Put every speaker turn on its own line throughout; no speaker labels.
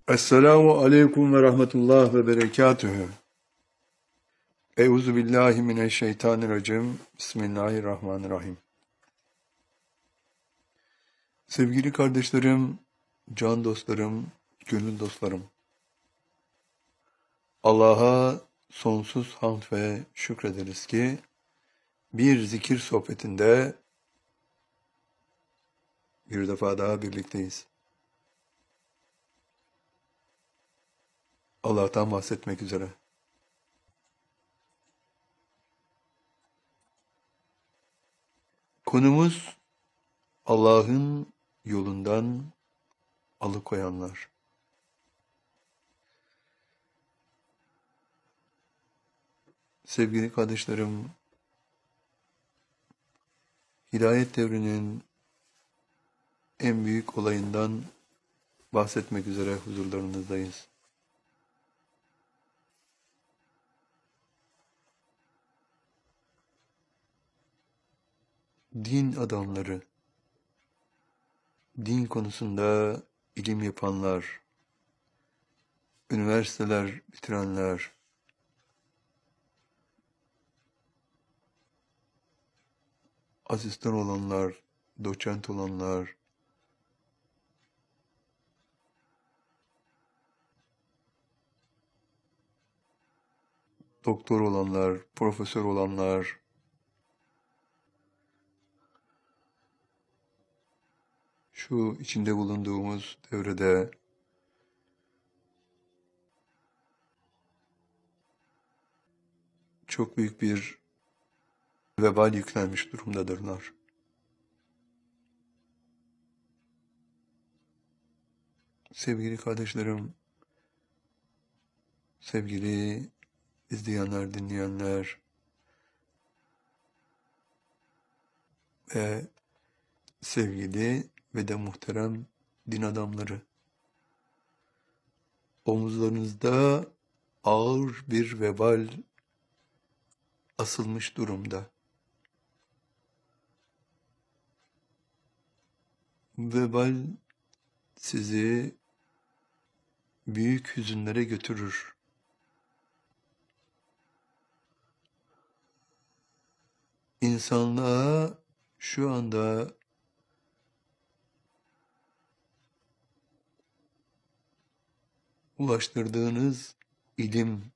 Esselamu aleyküm ve rahmetullah ve berekatühü. Euzu billahi mineşşeytanirracim. Bismillahirrahmanirrahim. Sevgili kardeşlerim, can dostlarım, gönül dostlarım. Allah'a sonsuz hamd ve şükrederiz ki bir zikir sohbetinde bir defa daha birlikteyiz. Allah'tan bahsetmek üzere. Konumuz Allah'ın yolundan alıkoyanlar. Sevgili kardeşlerim, hidayet devrinin en büyük olayından bahsetmek üzere huzurlarınızdayız. Din adamları, din konusunda ilim yapanlar, üniversiteler bitirenler, asistan olanlar, doçent olanlar, doktor olanlar, profesör olanlar, şu içinde bulunduğumuz devrede çok büyük bir vebal yüklenmiş durumdadırlar. Sevgili kardeşlerim, sevgili izleyenler, dinleyenler ve sevgili ve de muhterem din adamları, omuzlarınızda ağır bir vebal asılmış durumda. Vebal sizi büyük hüzünlere götürür. İnsanlığa şu anda ulaştırdığınız ilim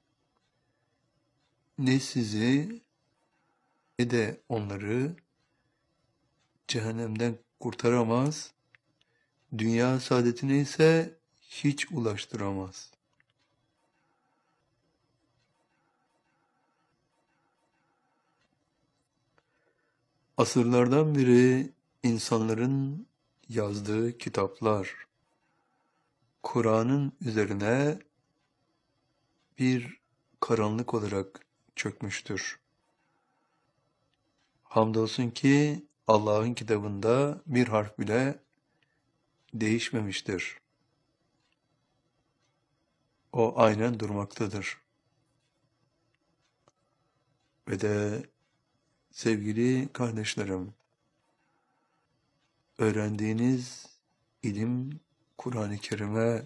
ne sizi ne de onları cehennemden kurtaramaz, dünya saadetine ise hiç ulaştıramaz. Asırlardan beri insanların yazdığı kitaplar, Kur'an'ın üzerine bir karanlık olarak çökmüştür. Hamdolsun ki Allah'ın kitabında bir harf bile değişmemiştir. O aynen durmaktadır. Ve de sevgili kardeşlerim, öğrendiğiniz ilim Kur'an-ı Kerim'e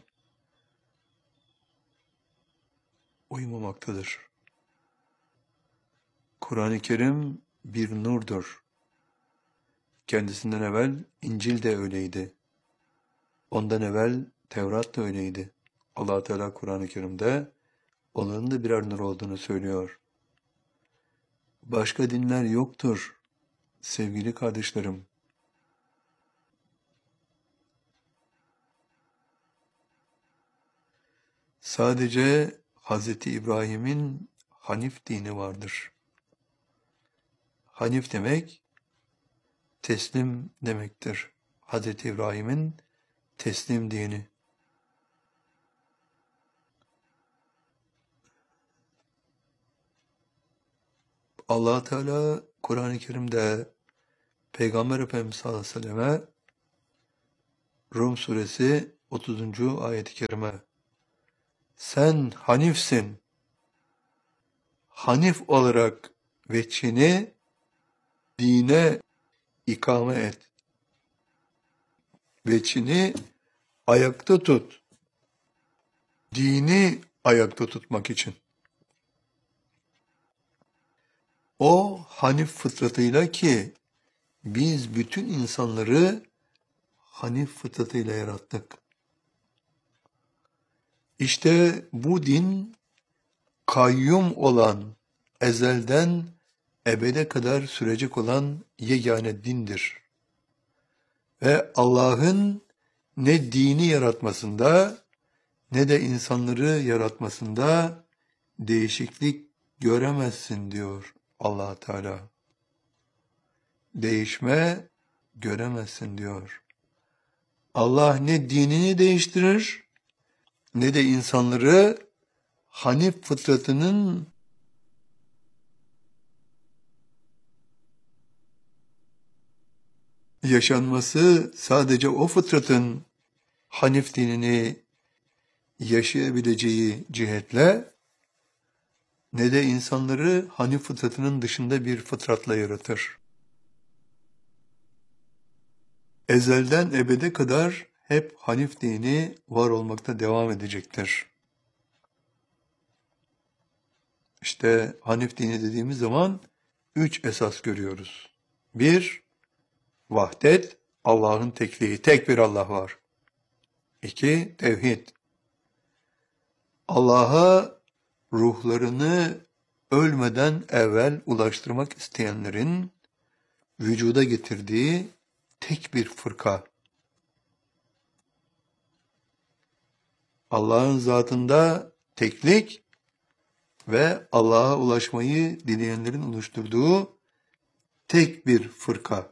uymamaktadır. Kur'an-ı Kerim bir nurdur. Kendisinden evvel İncil de öyleydi. Ondan evvel Tevrat da öyleydi. Allah Teala Kur'an-ı Kerim'de onların da birer nur olduğunu söylüyor. Başka dinler yoktur sevgili kardeşlerim. Sadece Hz. İbrahim'in Hanif dini vardır. Hanif demek teslim demektir. Hz. İbrahim'in teslim dini. Allah Teala Kur'an-ı Kerim'de Peygamber Efendimiz sallallahu aleyhi ve selleme Rum suresi 30. ayet-i kerime, sen Hanifsin, Hanif olarak veçhini dine ikame et, veçhini ayakta tut dini ayakta tutmak için. O Hanif fıtratıyla ki biz bütün insanları Hanif fıtratıyla yarattık. İşte bu din kayyum olan, ezelden ebede kadar sürecek olan yegane dindir. Ve Allah'ın ne dini yaratmasında ne de insanları yaratmasında değişiklik göremezsin diyor Allah Teala. Değişme göremezsin diyor. Allah ne dinini değiştirir ne de insanları Hanif fıtratının yaşanması sadece o fıtratın Hanif dinini yaşayabileceği cihetle ne de insanları Hanif fıtratının dışında bir fıtratla yaratır. Ezelden ebede kadar hep Hanif dini var olmakta devam edecektir. İşte Hanif dini dediğimiz zaman 3 esas görüyoruz. 1. Vahdet, Allah'ın tekliği, tek bir Allah var. 2. Tevhid. Allah'a ruhlarını ölmeden evvel ulaştırmak isteyenlerin vücuda getirdiği tek bir fırka. Allah'ın zatında teklik ve Allah'a ulaşmayı dileyenlerin oluşturduğu tek bir fırka.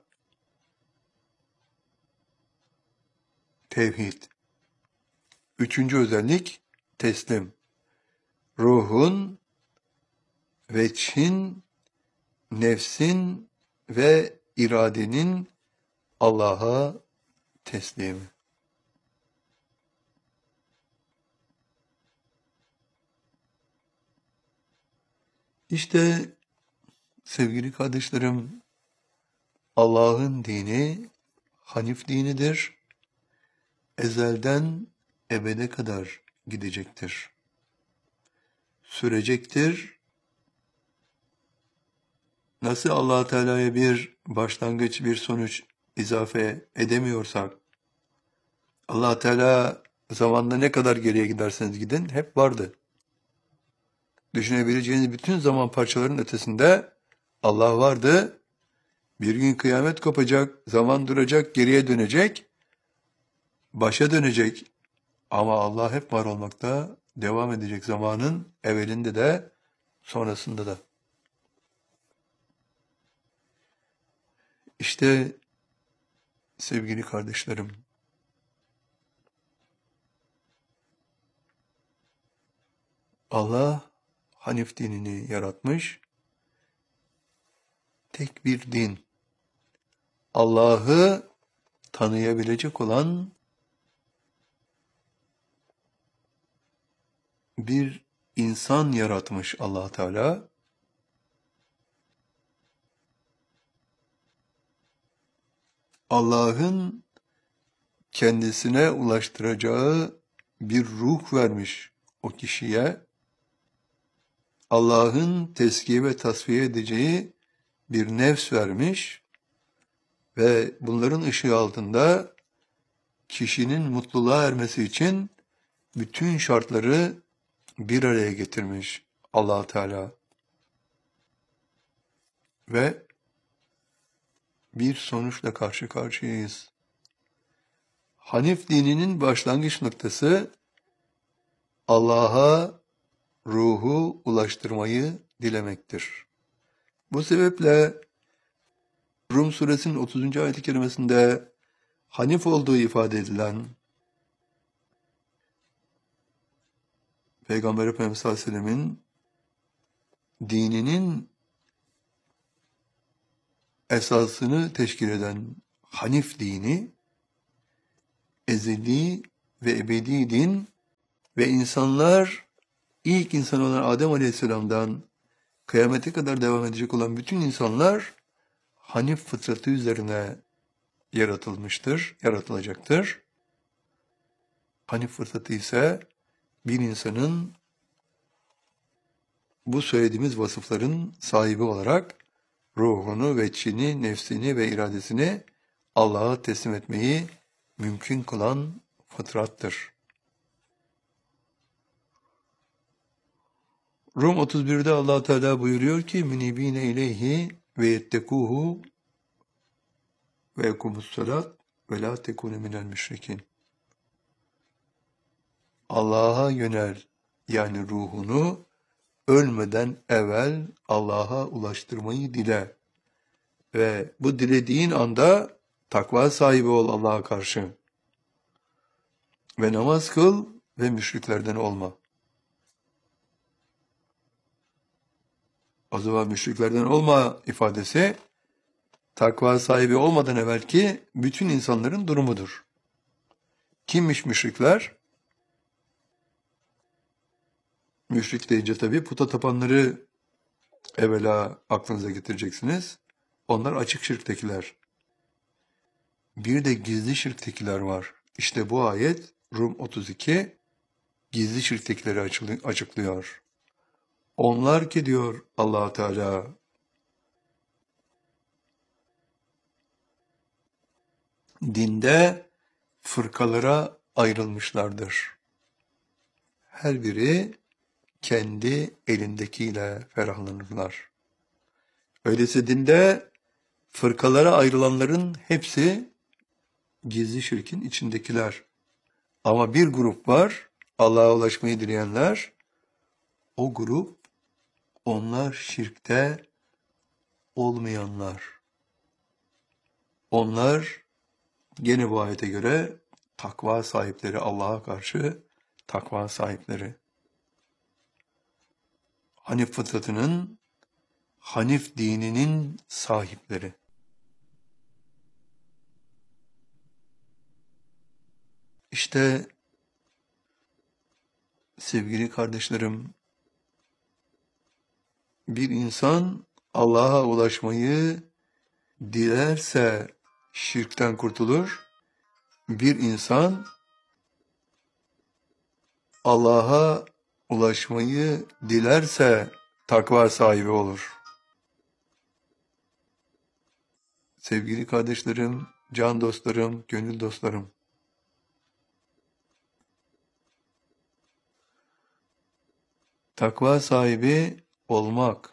Tevhid. 3. özellik teslim. Ruhun, veçhin, nefsin ve iradenin Allah'a teslimi. İşte sevgili kardeşlerim, Allah'ın dini Hanif dinidir. Ezelden ebede kadar gidecektir. Sürecektir. Nasıl Allah Teala'ya bir başlangıç, bir sonuç izafe edemiyorsak, Allah Teala zamanda ne kadar geriye giderseniz gidin hep vardı. Düşünebileceğiniz bütün zaman parçalarının ötesinde Allah vardı. Bir gün kıyamet kopacak, zaman duracak, geriye dönecek, başa dönecek. Ama Allah hep var olmakta devam edecek zamanın evvelinde de sonrasında da. İşte sevgili kardeşlerim, Allah Hanif dinini yaratmış, tek bir din. Allah'ı tanıyabilecek olan bir insan yaratmış Allah Teala. Allah'ın kendisine ulaştıracağı bir ruh vermiş o kişiye. Allah'ın tezkiye ve tasfiye edeceği bir nefs vermiş ve bunların ışığı altında kişinin mutluluğa ermesi için bütün şartları bir araya getirmiş Allah Teala. Ve bir sonuçla karşı karşıyayız. Hanif dininin başlangıç noktası Allah'a ruhu ulaştırmayı dilemektir. Bu sebeple Rum suresinin 30. ayet-i kerimesinde Hanif olduğu ifade edilen Peygamber Efendimiz sallallahu aleyhi ve sellemin dininin esasını teşkil eden Hanif dini, ezeli ve ebedi din ve insanlar ilk insan olan Adem Aleyhisselam'dan kıyamete kadar devam edecek olan bütün insanlar Hanif fıtratı üzerine yaratılmıştır, yaratılacaktır. Hanif fıtratı ise bir insanın bu söylediğimiz vasıfların sahibi olarak ruhunu, veçhini, nefsini ve iradesini Allah'a teslim etmeyi mümkün kılan fıtrattır. Rum 31'de Allah Teala buyuruyor ki: "Münibine ileyhi ve yettekuhu ve yekumussalat ve la tekunu minel müşrikin." Allah'a yönel, yani ruhunu ölmeden evvel Allah'a ulaştırmayı dile ve bu dilediğin anda takva sahibi ol Allah'a karşı ve namaz kıl ve müşriklerden olma. O zaman müşriklerden olma ifadesi takva sahibi olmadan evvelki bütün insanların durumudur. Kimmiş müşrikler? Müşrik deyince tabii puta tapanları evvela aklınıza getireceksiniz. Onlar açık şirktekiler. Bir de gizli şirktekiler var. İşte bu ayet Rum 32 gizli şirktekileri açıklıyor. Onlar ki diyor Allah Teala, dinde fırkalara ayrılmışlardır. Her biri kendi elindekiyle ferahlanırlar. Öyleyse dinde fırkalara ayrılanların hepsi gizli şirkin içindekiler. Ama bir grup var, Allah'a ulaşmayı dileyenler. O grup, onlar şirkte olmayanlar. Onlar gene bu ayete göre takva sahipleri, Allah'a karşı takva sahipleri. Hanif fıtratının, Hanif dininin sahipleri. İşte sevgili kardeşlerim, bir insan Allah'a ulaşmayı dilerse şirkten kurtulur. Bir insan Allah'a ulaşmayı dilerse takva sahibi olur. Sevgili kardeşlerim, can dostlarım, gönül dostlarım, takva sahibi olmak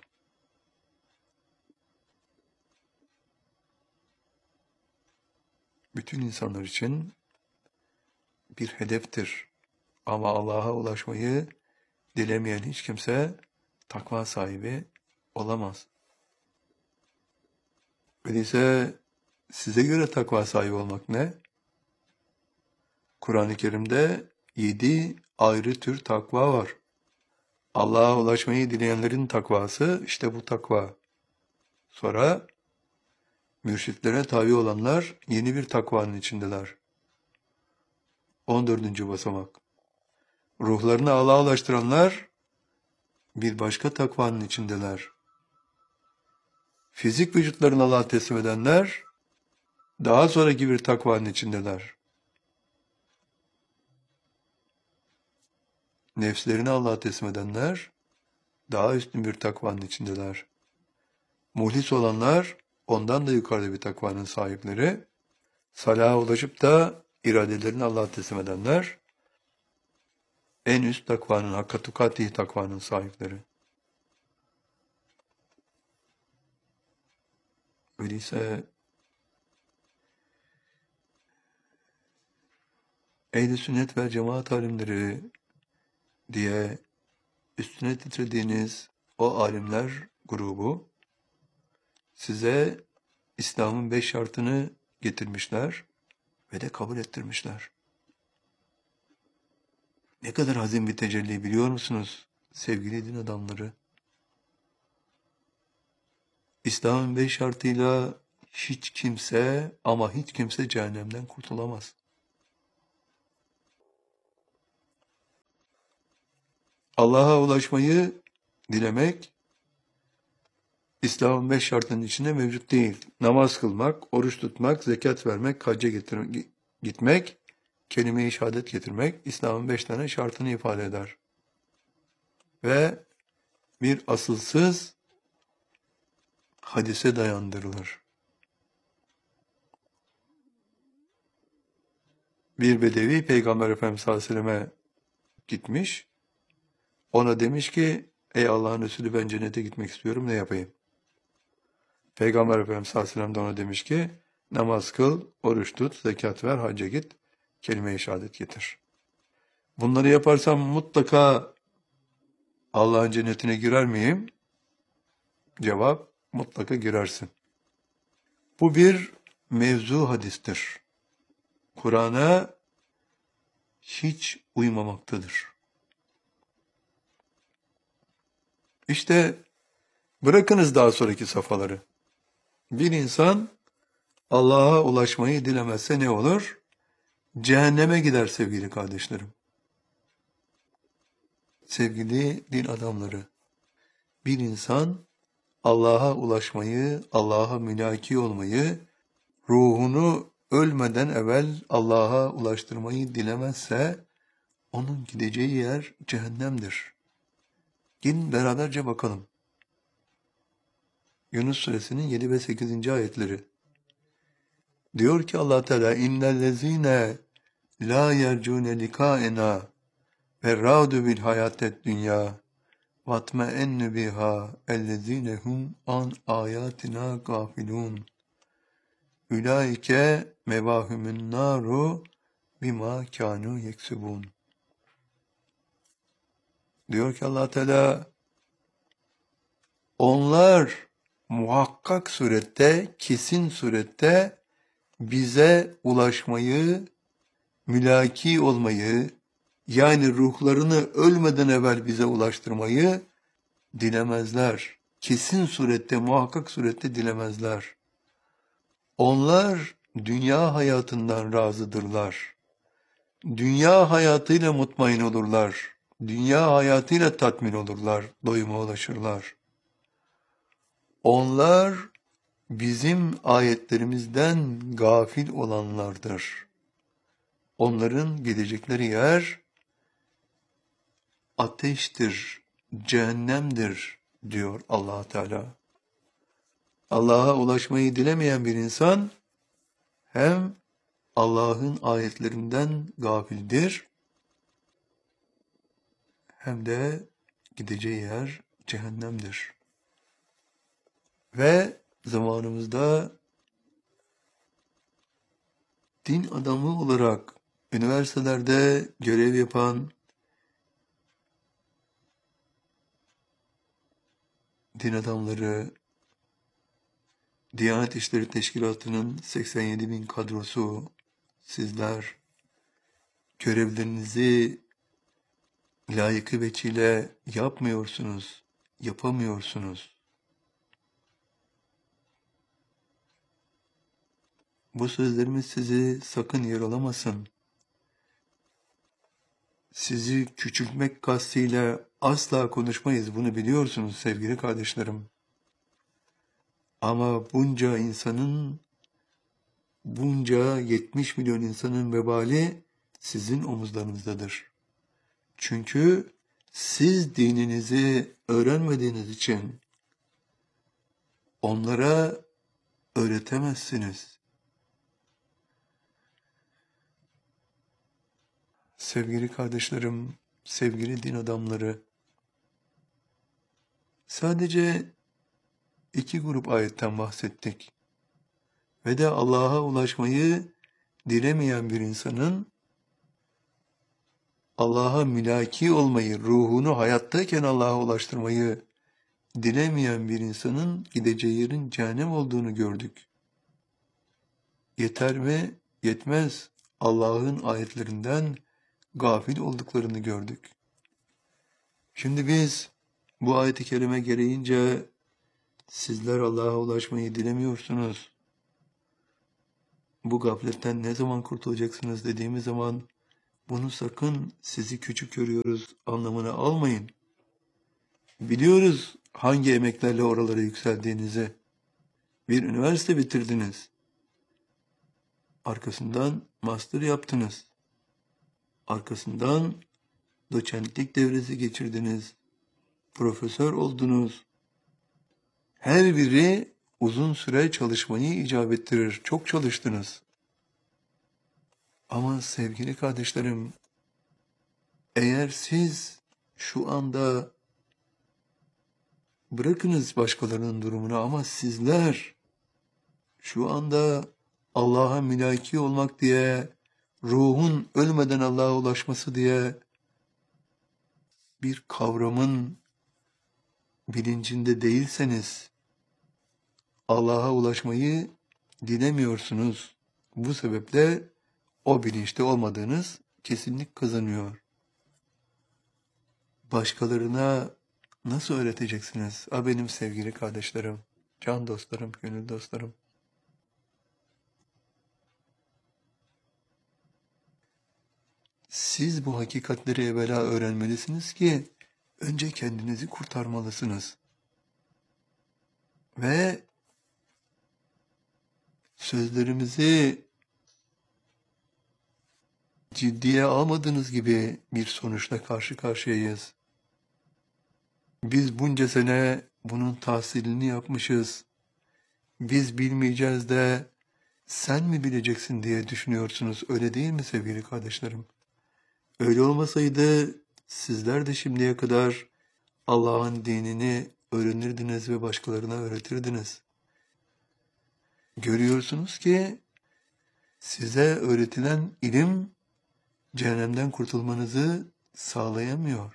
bütün insanlar için bir hedeftir. Ama Allah'a ulaşmayı dilemeyen hiç kimse takva sahibi olamaz. Öyleyse size göre takva sahibi olmak ne? Kur'an-ı Kerim'de 7 ayrı tür takva var. Allah'a ulaşmayı dileyenlerin takvası işte bu takva. Sonra mürşitlere tabi olanlar yeni bir takvanın içindeler. 14. basamak. Ruhlarını Allah'a ulaştıranlar bir başka takvanın içindeler. Fizik vücutlarını Allah'a teslim edenler daha sonraki bir takvanın içindeler. Nefslerini Allah'a teslim edenler daha üstün bir takvanın içindeler. Muhlis olanlar ondan da yukarıda bir takvanın sahipleri. Salaha ulaşıp da iradelerini Allah'a teslim edenler en üst takvanın, hakka tukati takvanın sahipleri. Öyleyse Ehl-i Sünnet ve Cemaat alimleri diye üstüne titrediğiniz o alimler grubu size İslam'ın 5 şartını getirmişler ve de kabul ettirmişler. Ne kadar hazin bir tecelli biliyor musunuz sevgili din adamları? İslam'ın 5 şartıyla hiç kimse ama hiç kimse cehennemden kurtulamaz. Allah'a ulaşmayı dilemek, İslam'ın 5 şartının içinde mevcut değil. Namaz kılmak, oruç tutmak, zekat vermek, hacca gitmek, kelime-i şehadet getirmek, İslam'ın 5 tane şartını ifade eder. Ve bir asılsız hadise dayandırılır. Bir bedevi Peygamber Efendimiz sallallahu aleyhi ve selleme gitmiş. Ona demiş ki, ey Allah'ın Resulü, ben cennete gitmek istiyorum, ne yapayım? Peygamber Efendimiz sallallahu aleyhi ve sellem de ona demiş ki, namaz kıl, oruç tut, zekat ver, hacca git, kelime-i şehadet getir. Bunları yaparsam mutlaka Allah'ın cennetine girer miyim? Cevap, mutlaka girersin. Bu bir mevzu hadistir. Kur'an'a hiç uymamaktadır. İşte bırakınız daha sonraki safhaları. Bir insan Allah'a ulaşmayı dilemezse ne olur? Cehenneme gider sevgili kardeşlerim. Sevgili din adamları, bir insan Allah'a ulaşmayı, Allah'a mülaki olmayı, ruhunu ölmeden evvel Allah'a ulaştırmayı dilemezse, onun gideceği yer cehennemdir. Gelin beraberce bakalım. Yunus suresinin 7 ve 8. ayetleri. Diyor ki Allah Teala, innellezine la yercune likaena ve radu bil hayatet dünya vatme enne biha ellezine hum an ayatina gafilun. Ülaike mevahumun naru bima kanu yeksubun. Diyor ki Allah Teala, onlar muhakkak surette, kesin surette bize ulaşmayı, mülaki olmayı, yani ruhlarını ölmeden evvel bize ulaştırmayı dilemezler. Kesin surette, muhakkak surette dilemezler. Onlar dünya hayatından razıdırlar. Dünya hayatıyla mutmain olurlar. Dünya hayatıyla tatmin olurlar, doyuma ulaşırlar. Onlar bizim ayetlerimizden gafil olanlardır. Onların gidecekleri yer ateştir, cehennemdir diyor Allah Teala. Allah'a ulaşmayı dilemeyen bir insan hem Allah'ın ayetlerinden gafildir, hem de gideceği yer cehennemdir. Ve zamanımızda din adamı olarak üniversitelerde görev yapan din adamları, Diyanet İşleri Teşkilatı'nın 87.000 kadrosu, sizler görevlerinizi layıkı veçile yapmıyorsunuz, yapamıyorsunuz. Bu sözlerimiz sizi sakın yaralamasın. Sizi küçültmek kastıyla asla konuşmayız, bunu biliyorsunuz sevgili kardeşlerim. Ama bunca 70 milyon insanın vebali sizin omuzlarınızdadır. Çünkü siz dininizi öğrenmediğiniz için onlara öğretemezsiniz. Sevgili kardeşlerim, sevgili din adamları, sadece 2 grup ayetten bahsettik. Ve de Allah'a ulaşmayı dilemeyen bir insanın, Allah'a mülaki olmayı, ruhunu hayattayken Allah'a ulaştırmayı dilemeyen bir insanın gideceği yerin cehennem olduğunu gördük. Yeter mi? Yetmez. Allah'ın ayetlerinden gafil olduklarını gördük. Şimdi biz bu ayet-i kerime gereğince sizler Allah'a ulaşmayı dilemiyorsunuz. Bu gafletten ne zaman kurtulacaksınız dediğimiz zaman bunu sakın sizi küçük görüyoruz anlamına almayın. Biliyoruz hangi emeklerle oralara yükseldiğinizi. Bir üniversite bitirdiniz. Arkasından master yaptınız. Arkasından doçentlik devresi geçirdiniz. Profesör oldunuz. Her biri uzun süre çalışmayı icap ettirir. Çok çalıştınız. Ama sevgili kardeşlerim, eğer siz şu anda bırakınız başkalarının durumunu ama sizler şu anda Allah'a mülaki olmak diye, ruhun ölmeden Allah'a ulaşması diye bir kavramın bilincinde değilseniz, Allah'a ulaşmayı dilemiyorsunuz. Bu sebeple o bilinçte olmadığınız kesinlik kazanıyor. Başkalarına nasıl öğreteceksiniz? Benim sevgili kardeşlerim, can dostlarım, gönül dostlarım. Siz bu hakikatleri evvela öğrenmelisiniz ki önce kendinizi kurtarmalısınız. Ve sözlerimizi ciddiye almadığınız gibi bir sonuçla karşı karşıyayız. Biz bunca sene bunun tahsilini yapmışız. Biz bilmeyeceğiz de sen mi bileceksin diye düşünüyorsunuz. Öyle değil mi sevgili kardeşlerim? Öyle olmasaydı sizler de şimdiye kadar Allah'ın dinini öğrenirdiniz ve başkalarına öğretirdiniz. Görüyorsunuz ki size öğretilen ilim cehennemden kurtulmanızı sağlayamıyor.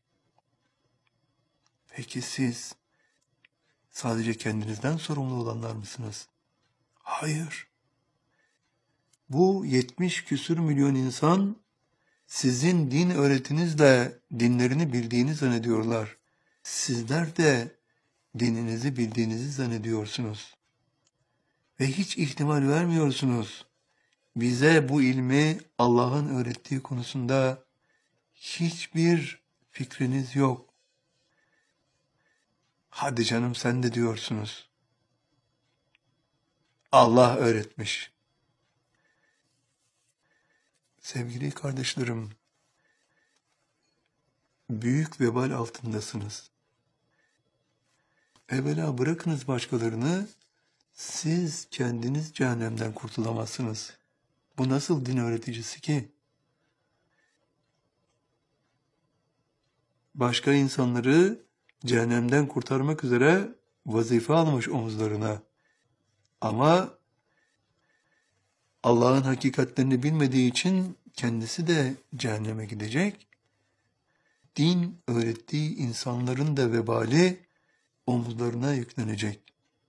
Peki siz sadece kendinizden sorumlu olanlar mısınız? Hayır. Bu 70 küsür milyon insan sizin din öğretinizle dinlerini bildiğini zannediyorlar. Sizler de dininizi bildiğinizi zannediyorsunuz. Ve hiç ihtimal vermiyorsunuz. Bize bu ilmi Allah'ın öğrettiği konusunda hiçbir fikriniz yok. Hadi canım sen de diyorsunuz. Allah öğretmiş. Sevgili kardeşlerim, büyük vebal altındasınız. Evvela bırakınız başkalarını, siz kendiniz cehennemden kurtulamazsınız. Bu nasıl din öğreticisi ki? Başka insanları cehennemden kurtarmak üzere vazife almış omuzlarına. Ama Allah'ın hakikatlerini bilmediği için kendisi de cehenneme gidecek. Din öğrettiği insanların da vebali omuzlarına yüklenecek.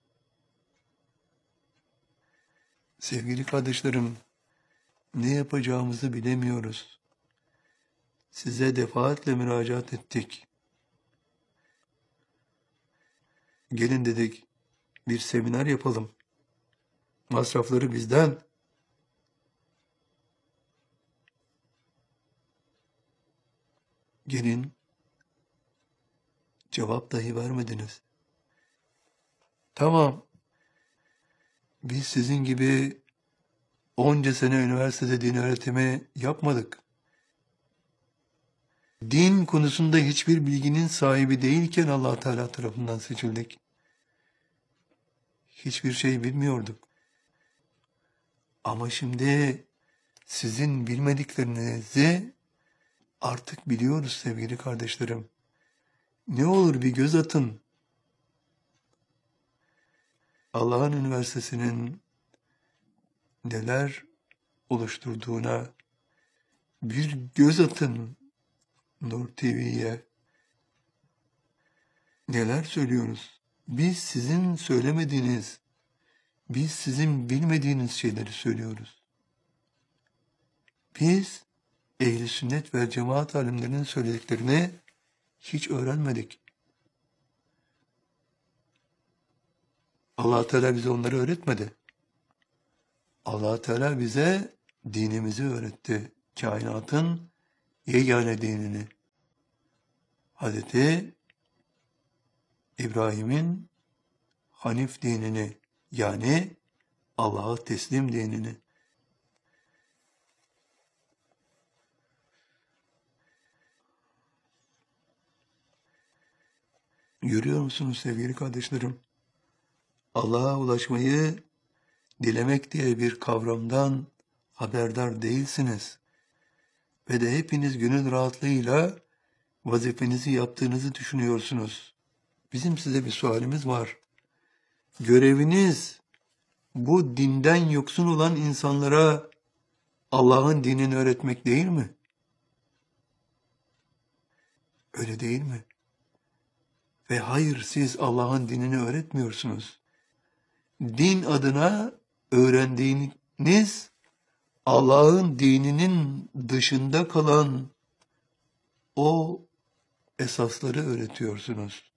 Sevgili kardeşlerim, ne yapacağımızı bilemiyoruz. Size defaatle müracaat ettik. Gelin dedik, bir seminer yapalım. Masrafları bizden. Gelin, cevap dahi vermediniz. Tamam, biz sizin gibi onca sene üniversitede din öğretimi yapmadık. Din konusunda hiçbir bilginin sahibi değilken Allah Teala tarafından seçildik. Hiçbir şey bilmiyorduk. Ama şimdi sizin bilmediklerinizi artık biliyoruz sevgili kardeşlerim. Ne olur bir göz atın. Allah'ın üniversitesinin neler oluşturduğuna bir göz atın. Nur TV'ye. Neler söylüyoruz? Biz sizin söylemediğiniz, biz sizin bilmediğiniz şeyleri söylüyoruz. Biz ehl-i sünnet ve cemaat alimlerinin söylediklerini hiç öğrenmedik. Allah Teala bize onları öğretmedi. Allah Teala bize dinimizi öğretti. Kainatın yegane dinini. Hazreti İbrahim'in Hanif dinini, yani Allah'a teslim dinini. Görüyor musunuz sevgili kardeşlerim? Allah'a ulaşmayı dilemek diye bir kavramdan haberdar değilsiniz. Ve de hepiniz gönül rahatlığıyla vazifenizi yaptığınızı düşünüyorsunuz. Bizim size bir sualimiz var. Göreviniz bu dinden yoksun olan insanlara Allah'ın dinini öğretmek değil mi? Öyle değil mi? Ve hayır, siz Allah'ın dinini öğretmiyorsunuz. Din adına öğrendiğiniz Allah'ın dininin dışında kalan o esasları öğretiyorsunuz.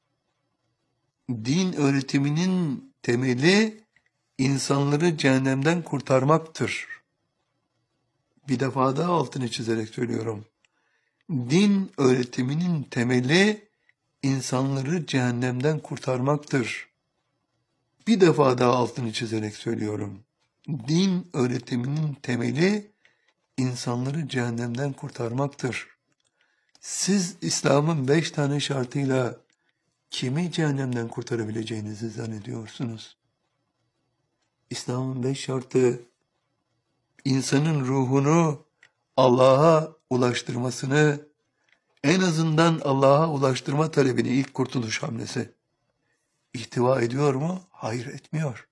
Din öğretiminin temeli insanları cehennemden kurtarmaktır. Bir defa daha altını çizerek söylüyorum. Din öğretiminin temeli insanları cehennemden kurtarmaktır. Bir defa daha altını çizerek söylüyorum. Din öğretiminin temeli insanları cehennemden kurtarmaktır. Siz İslam'ın 5 tane şartıyla kimi cehennemden kurtarabileceğinizi zannediyorsunuz? İslam'ın 5 şartı insanın ruhunu Allah'a ulaştırmasını, en azından Allah'a ulaştırma talebini, ilk kurtuluş hamlesi ihtiva ediyor mu? Hayır, etmiyor.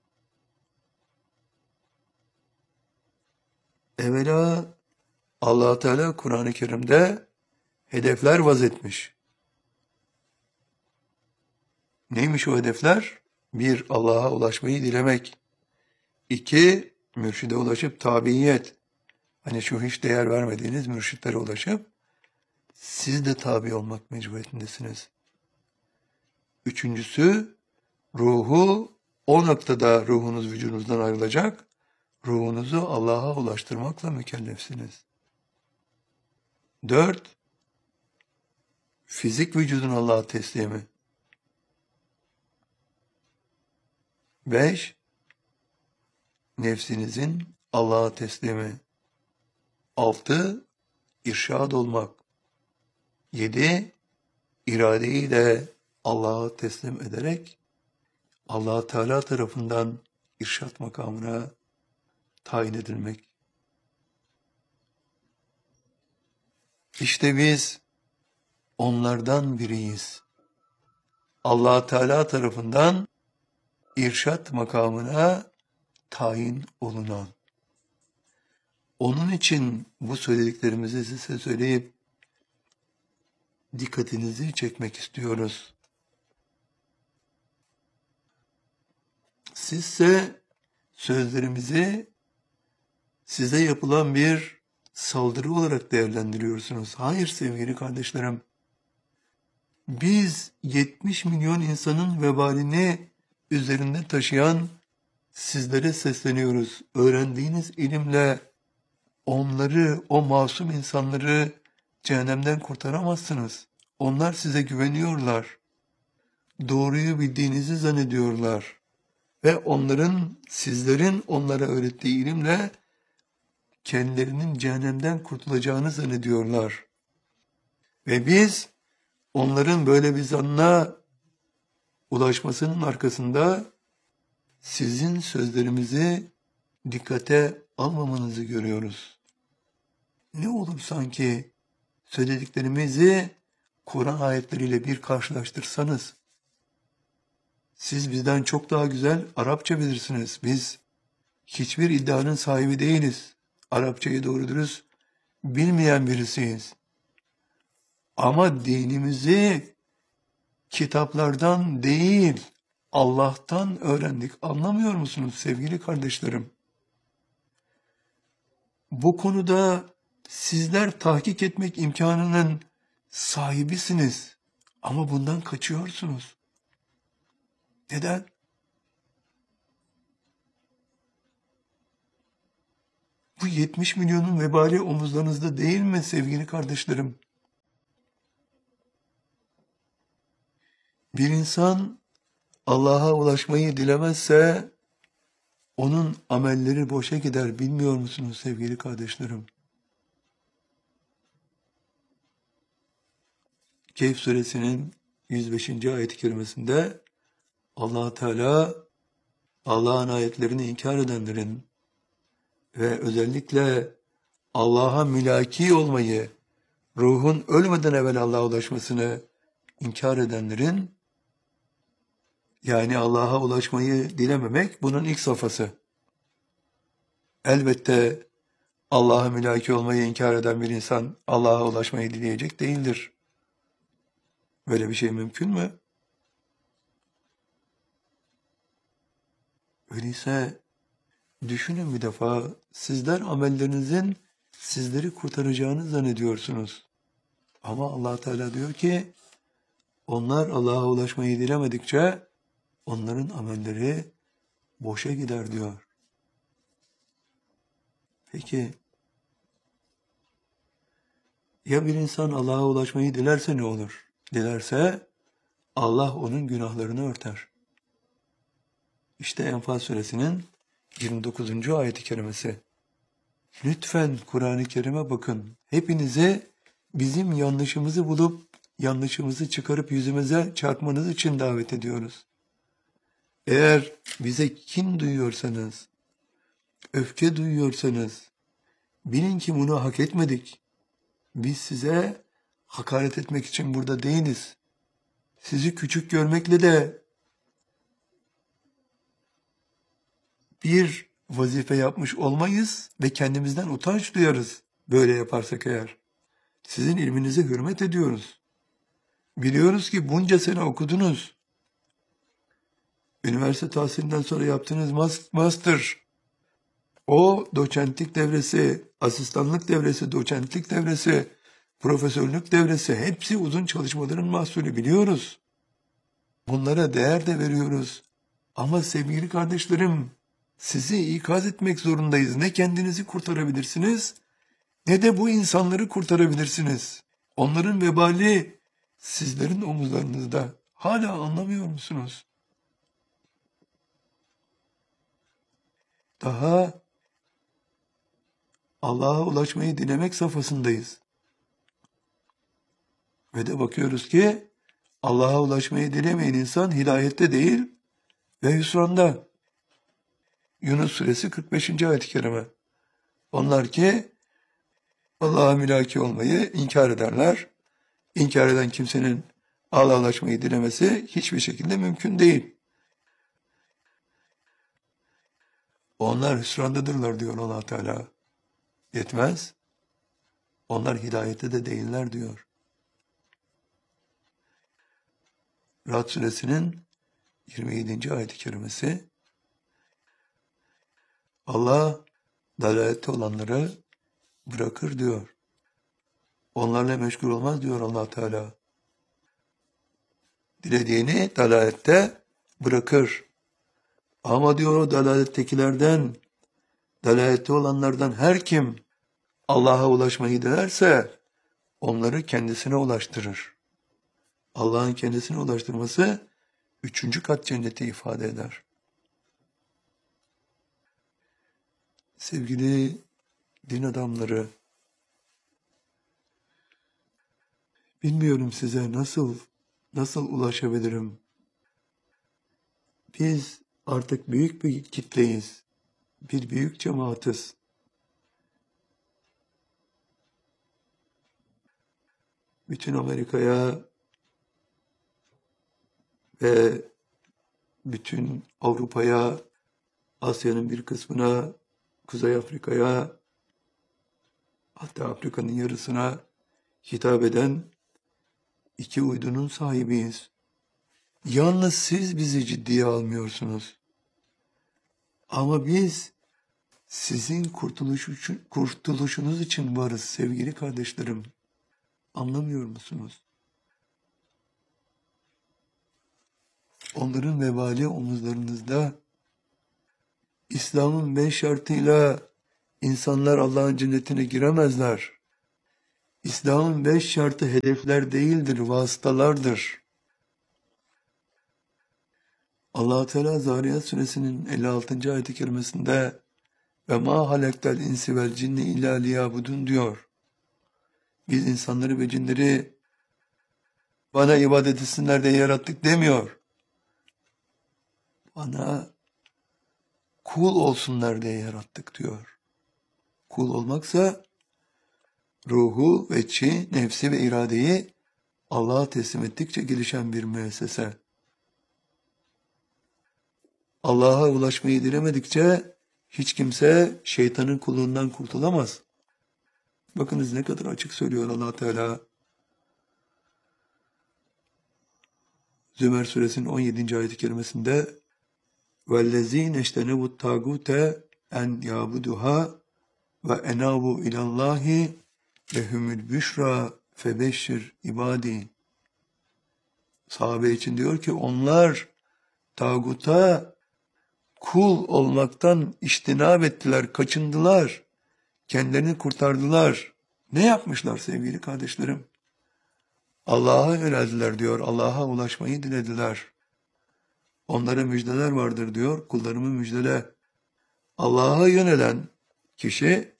Evvela Allah Teala Kur'an-ı Kerim'de hedefler vazetmiş. Neymiş o hedefler? 1. Allah'a ulaşmayı dilemek. 2. Mürşide ulaşıp tabiiyet. Hani şu hiç değer vermediğiniz mürşitlere ulaşıp siz de tabi olmak mecburiyetindesiniz. 3. Ruhu, o noktada ruhunuz vücudunuzdan ayrılacak. Ruhunuzu Allah'a ulaştırmakla mükellefsiniz. 4. Fizik vücudun Allah'a teslimi. 5. Nefsinizin Allah'a teslimi. 6. İrşad olmak. 7. İradeyi de Allah'a teslim ederek Allah Teala tarafından irşat makamına tayin edilmek. İşte biz onlardan biriyiz. Allah Teala tarafından irşat makamına tayin olunan. Onun için bu söylediklerimizi size söyleyip dikkatinizi çekmek istiyoruz. Sizse sözlerimizi size yapılan bir saldırı olarak değerlendiriyorsunuz. Hayır sevgili kardeşlerim. Biz 70 milyon insanın vebalini üzerinde taşıyan sizlere sesleniyoruz. Öğrendiğiniz ilimle onları, o masum insanları cehennemden kurtaramazsınız. Onlar size güveniyorlar. Doğruyu bildiğinizi zannediyorlar. Ve onların, sizlerin onlara öğrettiği ilimle kendilerinin cehennemden kurtulacağını zannediyorlar. Ve biz onların böyle bir zannına ulaşmasının arkasında sizin sözlerimizi dikkate almamanızı görüyoruz. Ne olur sanki söylediklerimizi Kur'an ayetleriyle bir karşılaştırsanız, siz bizden çok daha güzel Arapça bilirsiniz. Biz hiçbir iddianın sahibi değiliz. Arapçayı doğru dürüst bilmeyen birisiyiz. Ama dinimizi kitaplardan değil, Allah'tan öğrendik. Anlamıyor musunuz sevgili kardeşlerim? Bu konuda sizler tahkik etmek imkanının sahibisiniz. Ama bundan kaçıyorsunuz. Neden? Bu 70 milyonun vebali omuzlarınızda değil mi sevgili kardeşlerim? Bir insan Allah'a ulaşmayı dilemezse onun amelleri boşa gider, bilmiyor musunuz sevgili kardeşlerim? Kehf suresinin 105. ayet-i kerimesinde Allah Teala Allah'ın ayetlerini inkar edenlerin ve özellikle Allah'a mülaki olmayı, ruhun ölmeden evvel Allah'a ulaşmasını inkar edenlerin, yani Allah'a ulaşmayı dilememek bunun ilk safhası. Elbette Allah'a mülaki olmayı inkar eden bir insan Allah'a ulaşmayı dileyecek değildir. Böyle bir şey mümkün mü? Öyleyse düşünün bir defa, sizler amellerinizin sizleri kurtaracağını zannediyorsunuz. Ama Allah Teala diyor ki, onlar Allah'a ulaşmayı dilemedikçe onların amelleri boşa gider diyor. Peki, ya bir insan Allah'a ulaşmayı dilerse ne olur? Dilerse Allah onun günahlarını örter. İşte Enfal suresinin 29. ayet-i kerimesi. Lütfen Kur'an-ı Kerim'e bakın. Hepinize bizim yanlışımızı bulup yanlışımızı çıkarıp yüzümüze çarpmanız için davet ediyoruz. Eğer bize kin duyuyorsanız, öfke duyuyorsanız, bilin ki bunu hak etmedik. Biz size hakaret etmek için burada değiliz. Sizi küçük görmekle de bir vazife yapmış olmayız ve kendimizden utanç duyarız böyle yaparsak eğer. Sizin ilminize hürmet ediyoruz. Biliyoruz ki bunca sene okudunuz. Üniversite tahsilinden sonra yaptığınız master, o doçentlik devresi, asistanlık devresi, doçentlik devresi, profesörlük devresi, hepsi uzun çalışmaların mahsulü, biliyoruz. Bunlara değer de veriyoruz. Ama sevgili kardeşlerim, sizi ikaz etmek zorundayız. Ne kendinizi kurtarabilirsiniz, ne de bu insanları kurtarabilirsiniz. Onların vebali sizlerin omuzlarınızda. Hala anlamıyor musunuz? Daha Allah'a ulaşmayı dilemek safhasındayız. Ve de bakıyoruz ki Allah'a ulaşmayı dilemeyen insan hidayette değil ve hüsranda. Yunus suresi 45. ayet-i kerime. Onlar ki Allah'a mülaki olmayı inkar ederler. İnkar eden kimsenin Allah'a ulaşmayı dilemesi hiçbir şekilde mümkün değil. Onlar hüsrandadırlar diyor Allah Teala. Yetmez. Onlar hidayette de değiller diyor. Ra'd suresinin 27. ayet-i kerimesi. Allah dalalette olanları bırakır diyor. Onlarla meşgul olmaz diyor Allah Teala. Dilediğini dalalette bırakır. Ama diyor o dalalettekilerden, dalalette olanlardan her kim Allah'a ulaşmayı dilerse onları kendisine ulaştırır. Allah'ın kendisine ulaştırması 3. kat cenneti ifade eder. Sevgili din adamları, bilmiyorum size nasıl ulaşabilirim? Biz artık büyük bir kitleyiz. Bir büyük cemaatiz. Bütün Amerika'ya ve bütün Avrupa'ya, Asya'nın bir kısmına, Kuzey Afrika'ya, hatta Afrika'nın yarısına hitap eden iki uydunun sahibiyiz. Yalnız siz bizi ciddiye almıyorsunuz. Ama biz sizin kurtuluşunuz için varız sevgili kardeşlerim. Anlamıyor musunuz? Onların vebali omuzlarınızda. İslam'ın 5 şartıyla insanlar Allah'ın cennetine giremezler. İslam'ın 5 şartı hedefler değildir, vasıtalardır. Allah Teala Zariyat suresinin 56. ayet-i kerimesinde ve ma halaktel insi vel cinni illa liyabudun diyor. Biz insanları ve cinleri Bana ibadet etsinler diye yarattık demiyor. Bana kul olsunlar diye yarattık diyor. Kul olmaksa ruhu ve nefsi ve iradeyi Allah'a teslim ettikçe gelişen bir müessese. Allah'a ulaşmayı dilemedikçe hiç kimse şeytanın kulluğundan kurtulamaz. Bakınız ne kadar açık söylüyor Allah Teala. Zümer suresinin 17. ayet-i kerimesinde وَالَّذ۪ينَ اَجْتَنَبُوا التَّاغُوتَ اَنْ يَعْبُدُهَا وَاَنَابُوا اِلَى اللّٰهِ لَهُمُ الْبُشْرَى فَبَشِّرْ ibadi. Sahabe için diyor ki onlar tağuta kul olmaktan iştinab ettiler, kaçındılar, kendilerini kurtardılar. Ne yapmışlar sevgili kardeşlerim? Allah'a yöneldiler diyor, Allah'a ulaşmayı dilediler. Onlara müjdeler vardır diyor, kullarımı müjdele. Allah'a yönelen kişi,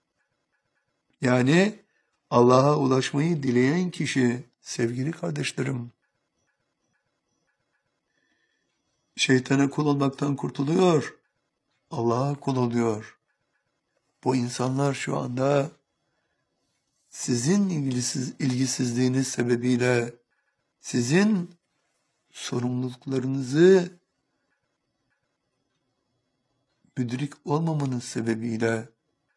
yani Allah'a ulaşmayı dileyen kişi, sevgili kardeşlerim, şeytana kul olmaktan kurtuluyor, Allah'a kul oluyor. Bu insanlar şu anda sizin ilgisizliğiniz sebebiyle, sizin sorumluluklarınızı müdrik olmamanız sebebiyle,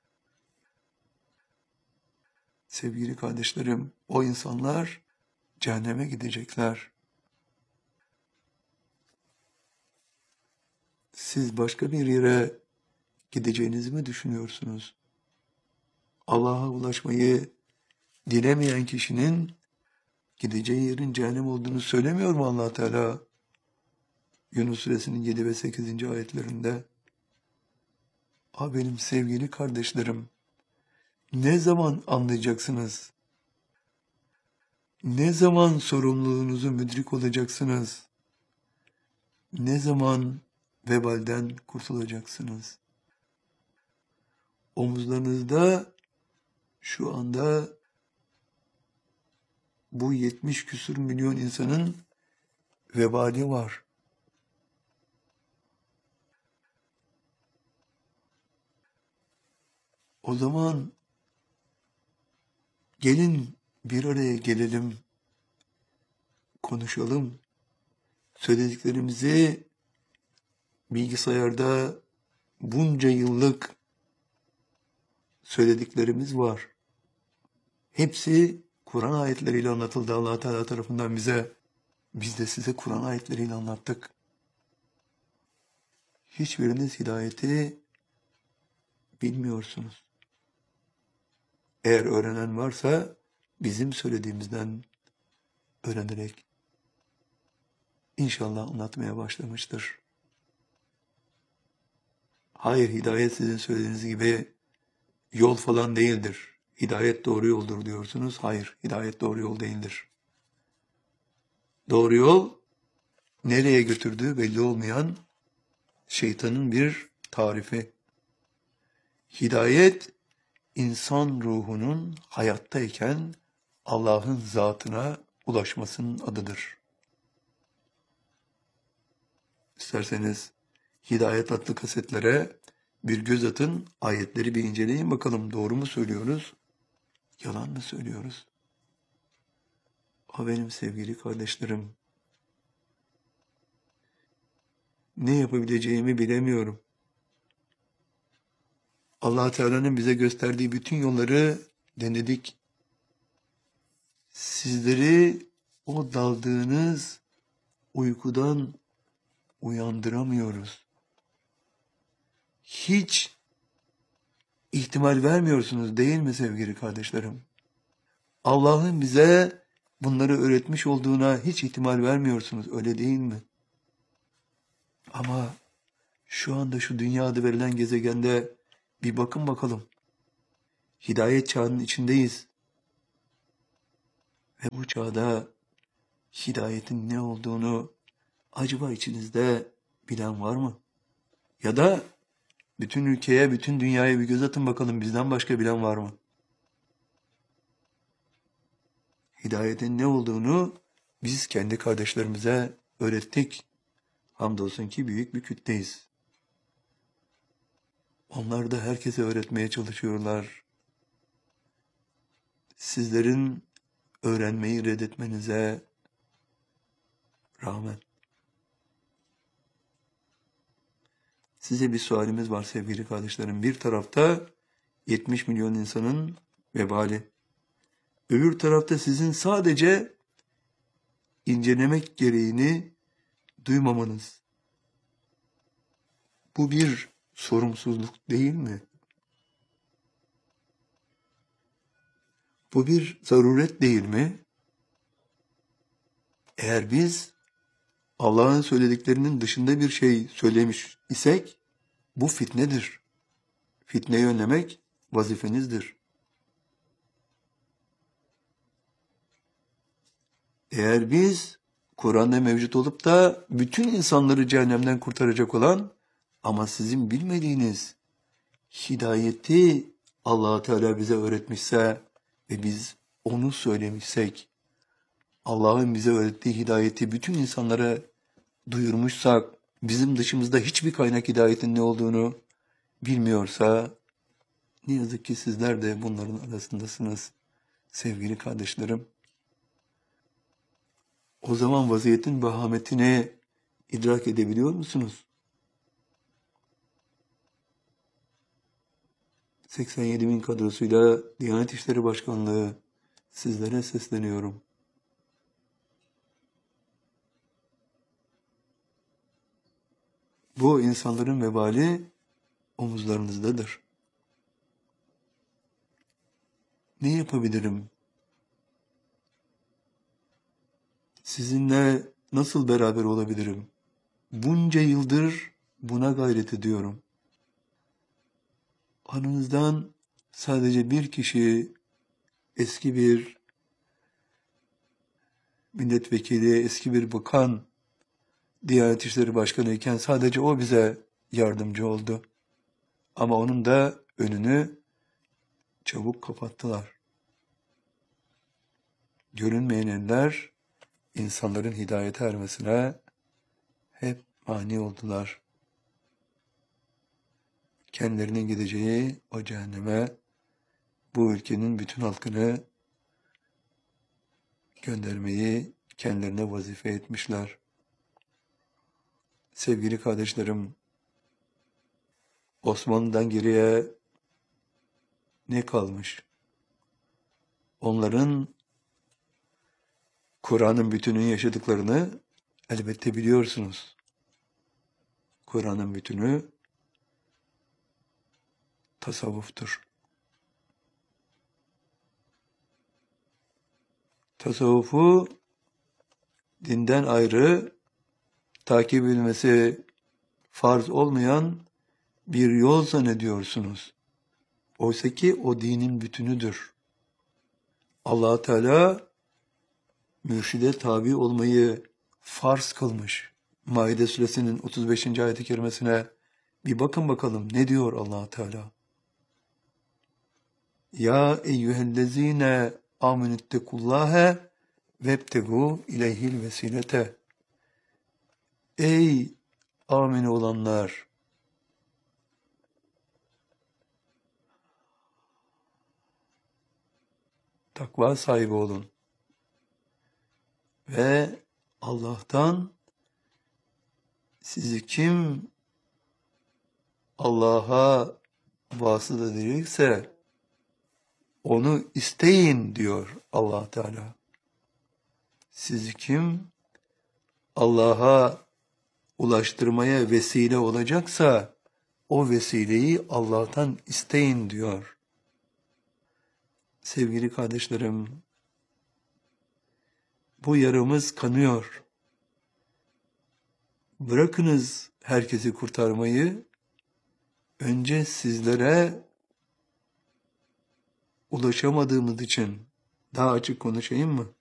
sevgili kardeşlerim, o insanlar cehenneme gidecekler. Siz başka bir yere gideceğinizi mi düşünüyorsunuz? Allah'a ulaşmayı dilemeyen kişinin gideceği yerin cehennem olduğunu söylemiyor mu Allah Teala? Yunus suresinin 7 ve 8. ayetlerinde. Benim sevgili kardeşlerim, ne zaman anlayacaksınız? Ne zaman sorumluluğunuzu müdrik olacaksınız? Ne zaman vebalden kurtulacaksınız? Omuzlarınızda şu anda bu 70 küsur milyon insanın vebali var. O zaman gelin bir araya gelelim, konuşalım. Söylediklerimizi bilgisayarda bunca yıllık söylediklerimiz var. Hepsi Kur'an ayetleriyle anlatıldı Allah Teala tarafından bize. Biz de size Kur'an ayetleriyle anlattık. Hiçbiriniz hidayeti bilmiyorsunuz. Eğer öğrenen varsa bizim söylediğimizden öğrenerek İnşallah anlatmaya başlamıştır. Hayır, hidayet sizin söylediğiniz gibi yol falan değildir. Hidayet doğru yoldur diyorsunuz. Hayır, hidayet doğru yol değildir. Doğru yol nereye götürdüğü belli olmayan şeytanın bir tarifi. Hidayet insan ruhunun hayattayken Allah'ın zatına ulaşmasının adıdır. İsterseniz Hidayet adlı kasetlere bir göz atın, ayetleri bir inceleyin bakalım doğru mu söylüyoruz, yalan mı söylüyoruz? Benim sevgili kardeşlerim, ne yapabileceğimi bilemiyorum. Allah Teala'nın bize gösterdiği bütün yolları denedik. Sizleri o daldığınız uykudan uyandıramıyoruz. Hiç ihtimal vermiyorsunuz değil mi sevgili kardeşlerim? Allah'ın bize bunları öğretmiş olduğuna hiç ihtimal vermiyorsunuz, öyle değil mi? Ama şu anda şu dünyada verilen gezegende bir bakın bakalım. Hidayet çağının içindeyiz. Ve bu çağda hidayetin ne olduğunu acaba içinizde bilen var mı? Ya da bütün ülkeye, bütün dünyaya bir göz atın bakalım, bizden başka bilen var mı? Hidayetin ne olduğunu Biz kendi kardeşlerimize öğrettik. Hamdolsun ki büyük bir kütleyiz. Onlar da herkese öğretmeye çalışıyorlar. Sizlerin öğrenmeyi reddetmenize rağmen. Size bir sualimiz var sevgili kardeşlerim. Bir tarafta 70 milyon insanın vebali. Öbür tarafta sizin sadece incelemek gereğini duymamanız. Bu bir sorumsuzluk değil mi? Bu bir zaruret değil mi? Eğer biz Allah'ın söylediklerinin dışında bir şey söylemiş isek, bu fitnedir. Fitneyi önlemek vazifenizdir. Eğer biz Kur'an'da mevcut olup da bütün insanları cehennemden kurtaracak olan ama sizin bilmediğiniz hidayeti Allah Teala bize öğretmişse ve biz onu söylemişsek, Allah'ın bize öğrettiği hidayeti bütün insanlara duyurmuşsak, bizim dışımızda hiçbir kaynak hidayetin ne olduğunu bilmiyorsa, ne yazık ki sizler de bunların arasındasınız sevgili kardeşlerim. O zaman vaziyetin vehametini idrak edebiliyor musunuz? 87 bin kadrosuyla Diyanet İşleri Başkanlığı sizlere sesleniyorum. Bu insanların vebali omuzlarınızdadır. Ne yapabilirim? Sizinle nasıl beraber olabilirim? Bunca yıldır buna gayret ediyorum. Aranızdan sadece bir kişi, eski bir milletvekili, eski bir bakan, Diyanet İşleri Başkanı iken sadece o bize yardımcı oldu. Ama onun da önünü çabuk kapattılar. Görünmeyen eller insanların hidayete ermesine hep mani oldular. Kendilerinin gideceği o cehenneme bu ülkenin bütün halkını göndermeyi kendilerine vazife etmişler. Sevgili kardeşlerim, Osmanlı'dan geriye ne kalmış? Onların Kur'an'ın bütününü yaşadıklarını elbette biliyorsunuz. Kur'an'ın bütünü tasavvuftur. Tasavvufu dinden ayrı takip edilmesi farz olmayan bir yol zannediyorsunuz. Oysa ki o dinin bütünüdür. Allah Teala mürşide tabi olmayı farz kılmış. Maide suresinin 35. ayet-i kerimesine bir bakın bakalım ne diyor Allah Teala? Ya eyyühellezine amenüttekullâhe vebtegû ileyhil vesilete. Ey amin olanlar! Takva sahibi olun. Ve Allah'tan sizi kim Allah'a vasıta edecekse onu isteyin diyor Allah Teala. Sizi kim Allah'a ulaştırmaya vesile olacaksa o vesileyi Allah'tan isteyin diyor. Sevgili kardeşlerim, bu yaramız kanıyor. Bırakınız herkesi kurtarmayı, önce sizlere ulaşamadığımız için daha açık konuşayım mı?